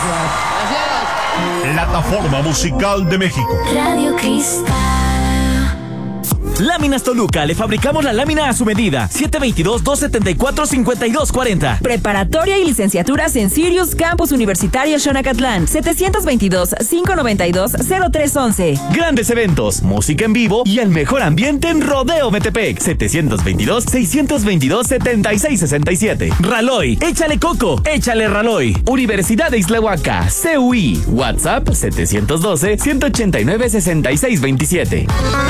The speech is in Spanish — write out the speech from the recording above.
Plataforma Musical de México. Radio Cristal. Láminas Toluca, le fabricamos la lámina a su medida. 722-274-5240. Preparatoria y licenciaturas en Sirius Campus Universitario Xonacatlán. 722-592-0311. Grandes eventos, música en vivo y el mejor ambiente en Rodeo Metepec. 722-622-7667. Raloy, échale coco, échale Raloy. Universidad de Islahuaca, CUI. WhatsApp 712-189-6627.